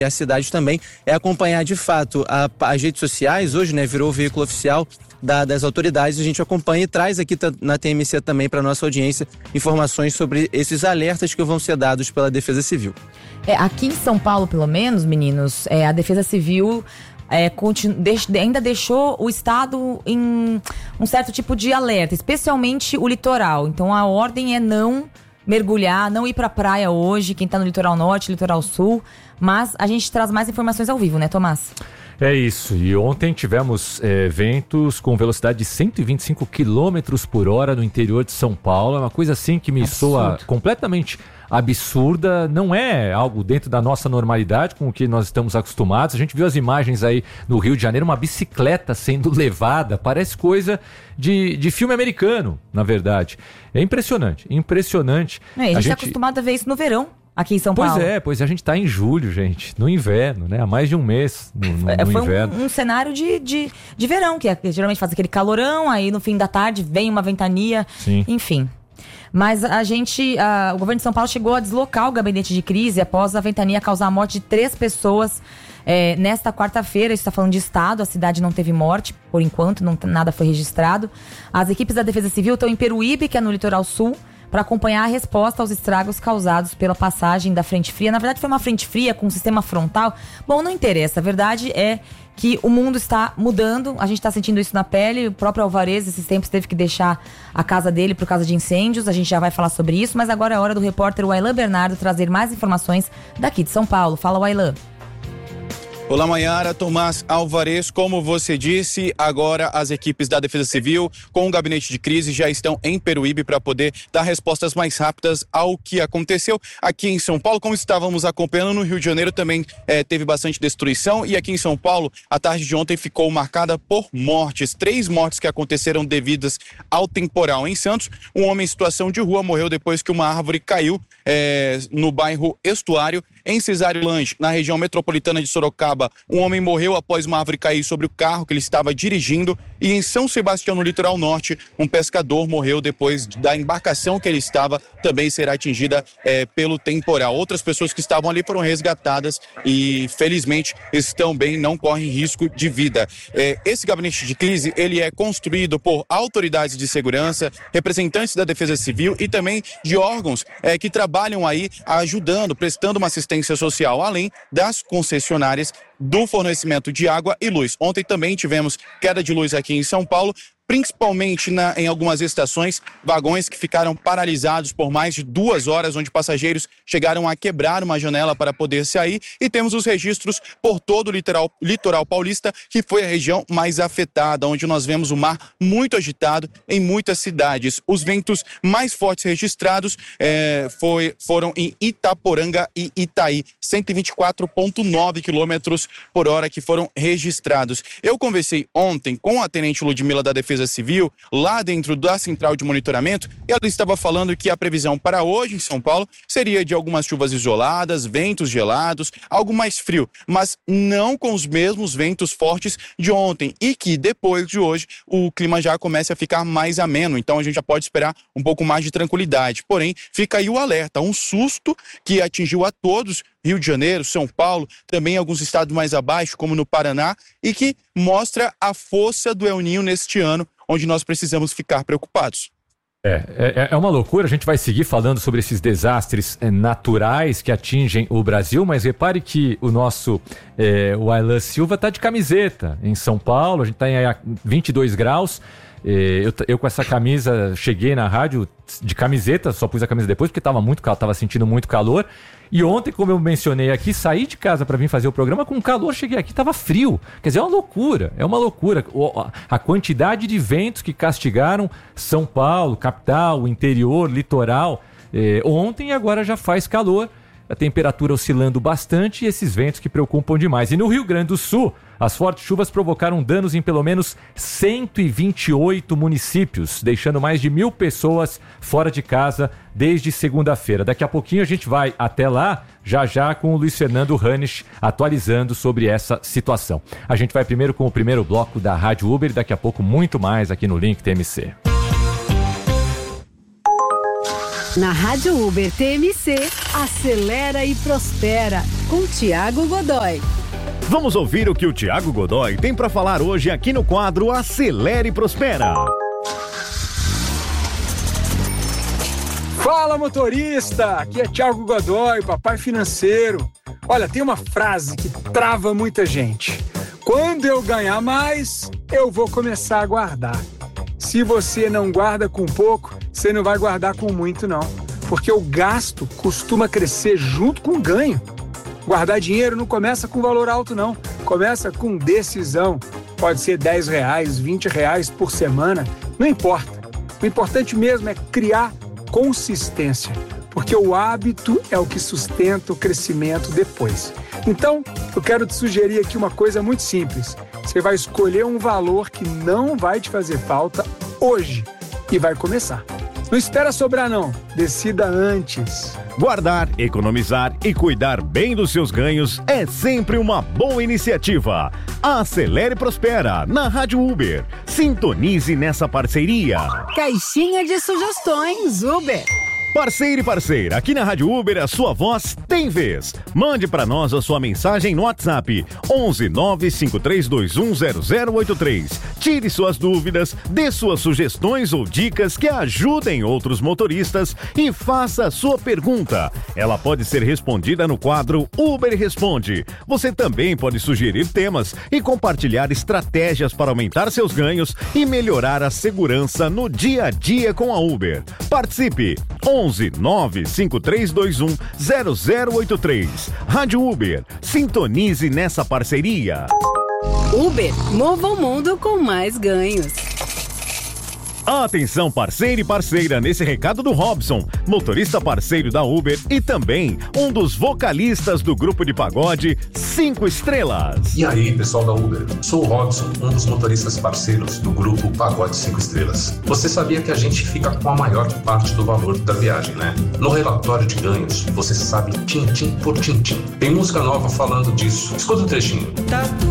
a cidade também é acompanhar de fato as redes sociais. Hoje, né, virou o veículo oficial das autoridades. A gente acompanha e traz aqui na TMC também para nossa audiência informações sobre esses alertas que vão ser dados pela Defesa Civil. Aqui em São Paulo, pelo menos, meninos, a Defesa Civil ainda deixou o estado em um certo tipo de alerta, especialmente o litoral. Então a ordem é não mergulhar, não ir pra praia hoje, quem tá no litoral norte, litoral sul, mas a gente traz mais informações ao vivo, né, Tomás? É isso, e ontem tivemos ventos com velocidade de 125 km por hora no interior de São Paulo. É uma coisa assim que me soa completamente absurda, não é algo dentro da nossa normalidade com o que nós estamos acostumados. A gente viu as imagens aí no Rio de Janeiro, uma bicicleta sendo levada, parece coisa de filme americano, na verdade. É impressionante. A gente está acostumado a ver isso no verão. Aqui em São Paulo. Pois é, a gente tá em julho, gente, no inverno, né? Há mais de um mês no inverno. Foi um cenário de verão, que geralmente faz aquele calorão, aí no fim da tarde vem uma ventania, Sim. Enfim. Mas o governo de São Paulo chegou a deslocar o gabinete de crise após a ventania causar a morte de 3 pessoas nesta quarta-feira. Isso está falando de estado, a cidade não teve morte, por enquanto, nada foi registrado. As equipes da Defesa Civil estão em Peruíbe, que é no litoral sul, para acompanhar a resposta aos estragos causados pela passagem da frente fria. Na verdade, foi uma frente fria com um sistema frontal. Bom, não interessa. A verdade é que o mundo está mudando. A gente está sentindo isso na pele. O próprio Alvarez, esses tempos, teve que deixar a casa dele por causa de incêndios. A gente já vai falar sobre isso. Mas agora é hora do repórter Wailan Bernardo trazer mais informações daqui de São Paulo. Fala, Wailan. Olá, Maiara, Tomás Alvarez. Como você disse, agora as equipes da Defesa Civil com o gabinete de crise já estão em Peruíbe para poder dar respostas mais rápidas ao que aconteceu aqui em São Paulo. Como estávamos acompanhando, no Rio de Janeiro também teve bastante destruição, e aqui em São Paulo a tarde de ontem ficou marcada por mortes. 3 mortes que aconteceram devidas ao temporal. Em Santos, um homem em situação de rua morreu depois que uma árvore caiu no bairro Estuário. Em Cesário Lange, na região metropolitana de Sorocaba, um homem morreu após uma árvore cair sobre o carro que ele estava dirigindo. E em São Sebastião, no litoral norte, um pescador morreu depois da embarcação que ele estava também ser atingida pelo temporal. Outras pessoas que estavam ali foram resgatadas e, felizmente, estão bem, não correm risco de vida. Esse gabinete de crise, ele é construído por autoridades de segurança, representantes da Defesa Civil e também de órgãos que trabalham aí ajudando, prestando uma assistência social, além das concessionárias do fornecimento de água e luz. Ontem também tivemos queda de luz aqui em São Paulo, principalmente em algumas estações, vagões que ficaram paralisados por mais de 2 horas, onde passageiros chegaram a quebrar uma janela para poder sair, e temos os registros por todo o litoral paulista, que foi a região mais afetada, onde nós vemos o mar muito agitado em muitas cidades. Os ventos mais fortes registrados foram em Itaporanga e Itaí, 124,9 km por hora que foram registrados. Eu conversei ontem com a tenente Ludmila da Defesa Civil, lá dentro da central de monitoramento, e ela estava falando que a previsão para hoje em São Paulo seria de algumas chuvas isoladas, ventos gelados, algo mais frio, mas não com os mesmos ventos fortes de ontem, e que depois de hoje o clima já começa a ficar mais ameno, então a gente já pode esperar um pouco mais de tranquilidade. Porém, fica aí o alerta, um susto que atingiu a todos, Rio de Janeiro, São Paulo, também alguns estados mais abaixo, como no Paraná, e que mostra a força do El Niño neste ano, onde nós precisamos ficar preocupados. É uma loucura. A gente vai seguir falando sobre esses desastres naturais que atingem o Brasil, mas repare que o nosso Wailan Silva está de camiseta em São Paulo. A gente está em 22 graus. Eu com essa camisa cheguei na rádio de camiseta, só pus a camisa depois porque estava sentindo muito calor. E ontem, como eu mencionei aqui, saí de casa para vir fazer o programa com calor, cheguei aqui, estava frio. Quer dizer, é uma loucura. A quantidade de ventos que castigaram São Paulo, capital, interior, litoral, ontem e agora já faz calor. A temperatura oscilando bastante e esses ventos que preocupam demais. E no Rio Grande do Sul, as fortes chuvas provocaram danos em pelo menos 128 municípios, deixando mais de 1.000 pessoas fora de casa desde segunda-feira. Daqui a pouquinho a gente vai até lá, já com o Luiz Fernando Ranisch atualizando sobre essa situação. A gente vai primeiro com o primeiro bloco da Rádio Uber e daqui a pouco muito mais aqui no Link TMC. Na Rádio Uber TMC, acelera e prospera. com Thiago Godoy. Vamos ouvir o que o Thiago Godoy tem para falar hoje aqui no quadro Acelere e Prospera. Fala, motorista! Aqui é Thiago Godoy, papai financeiro. Olha, tem uma frase que trava muita gente. Quando eu ganhar mais, eu vou começar a guardar. Se você não guarda com pouco, você não vai guardar com muito, não. Porque o gasto costuma crescer junto com o ganho. Guardar dinheiro não começa com valor alto, não. Começa com decisão. Pode ser R$10, R$20 por semana, não importa. O importante mesmo é criar consistência, porque o hábito é o que sustenta o crescimento depois. Então, eu quero te sugerir aqui uma coisa muito simples. Você vai escolher um valor que não vai te fazer falta hoje e vai começar. Não espera sobrar, não. Decida antes. Guardar, economizar e cuidar bem dos seus ganhos é sempre uma boa iniciativa. Acelere e Prospera na Rádio Uber. Sintonize nessa parceria. Caixinha de sugestões Uber. Parceiro e parceira, aqui na Rádio Uber a sua voz tem vez. Mande para nós a sua mensagem no WhatsApp 11 95321 0083. Tire suas dúvidas, dê suas sugestões ou dicas que ajudem outros motoristas e faça a sua pergunta. Ela pode ser respondida no quadro Uber Responde. Você também pode sugerir temas e compartilhar estratégias para aumentar seus ganhos e melhorar a segurança no dia a dia com a Uber. Participe! 11 95321 0083. Rádio Uber, sintonize nessa parceria. Uber, mova o mundo com mais ganhos. Atenção, parceiro e parceira, nesse recado do Robson, motorista parceiro da Uber e também um dos vocalistas do grupo de pagode 5 Estrelas. E aí, pessoal da Uber? Sou o Robson, um dos motoristas parceiros do grupo Pagode 5 Estrelas. Você sabia que a gente fica com a maior parte do valor da viagem, né? No relatório de ganhos, você sabe tintim por tintim. Tem música nova falando disso. Escuta um trechinho. Tá